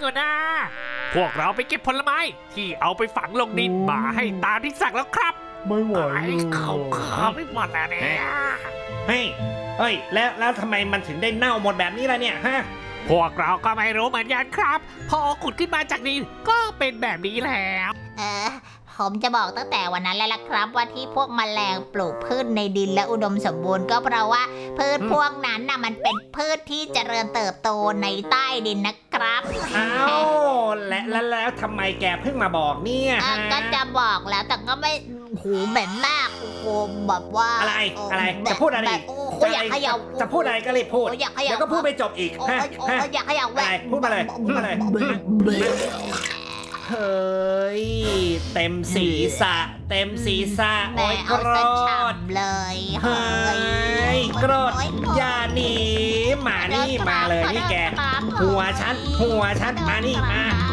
อะนะพวกเราไปเก็บผลไม้ที่เอาไปฝังลงดินมาให้ตามที่สั่งแล้วครับไม่ไหวเลยเขาไม่หมดแล้วเนี่ยเฮ้ยแล้วทำไมมันถึงได้เน่าหมดแบบนี้ล่ะเนี่ยฮะพวกเราก็ไม่รู้เหมือนกันครับ พอขุดขึ้นมาจากดินก็เป็นแบบนี้แล้วผมจะบอกตั้งแต่วันนั้นแล้วล่ะครับว่าที่พวกแมลงปลูกพืชในดินและอุดมสมบูรณ์ก็เพราะว่าพืชพวกนั้นน่ะมันเป็นพืชที่เจริญเติบโตในใต้ดินนะครับอ้าวแล้วทำไมแกเพิ่งมาบอกเนี่ยฮะก็จะบอกแล้วแต่ก็ไม่หูเหม็นมากโอ้โหแบบว่าอะไรแบบจะพูดอะไรแบบโอ้โหอยากเขย่าจะพูดอะไรก็รีบพูดอยากเขย่าเดี๋ยวก็พูดไม่จบอีกโอ้ฮะยอยากเขย่าอะไรพูดมาเลยเฮ้ยเต็มศีรษะแหม่โอ้ยโกเอารซะธฉ่ำเลยเฮ้ยโกรธอย่าหนีมานี่มาเลยนี่แกหัวฉันมานี่มา